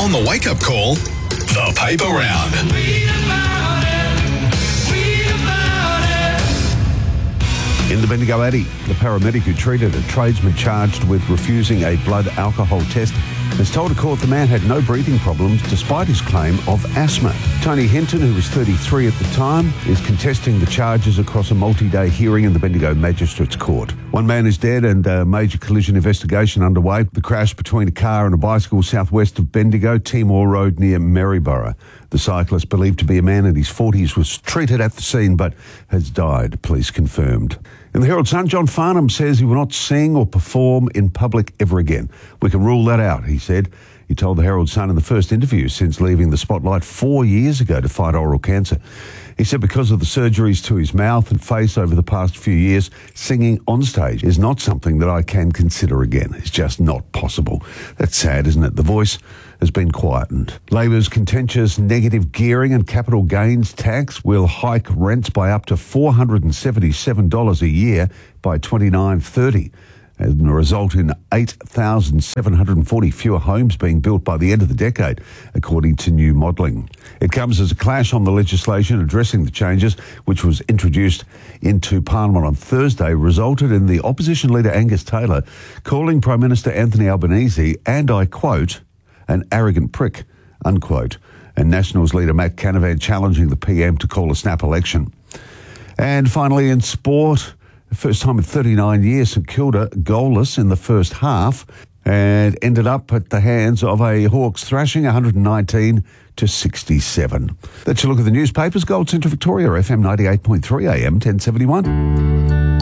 On the wake-up call, the paper round. In the Bendigo Addy, the paramedic who treated a tradesman charged with refusing a blood alcohol test has told a court the man had no breathing problems despite his claim of asthma. Tony Hinton, who was 33 at the time, is contesting the charges across a multi-day hearing in the Bendigo Magistrates Court. One man is dead and a major collision investigation underway. The crash between a car and a bicycle southwest of Bendigo, Timor Road near Maryborough. The cyclist, believed to be a man in his 40s, was treated at the scene but has died, police confirmed. In the Herald Sun, John Farnham says he will not sing or perform in public ever again. We can rule that out, he said. He told the Herald Sun in the first interview since leaving the spotlight 4 years ago to fight oral cancer. He said because of the surgeries to his mouth and face over the past few years, singing on stage is not something that I can consider again. It's just not possible. That's sad, isn't it? The voice has been quietened. Labor's contentious negative gearing and capital gains tax will hike rents by up to $477 a year by 2930. And result in 8,740 fewer homes being built by the end of the decade, according to new modelling. It comes as a clash on the legislation addressing the changes, which was introduced into Parliament on Thursday, resulted in the opposition leader Angus Taylor calling Prime Minister Anthony Albanese, and I quote, an arrogant prick, unquote, and Nationals leader Matt Canavan challenging the PM to call a snap election. And finally in sport, first time in 39 years, St Kilda goalless in the first half and ended up at the hands of a Hawks thrashing 119-67. That's a look at the newspapers. Gold Centre Victoria, FM 98.3 AM 1071.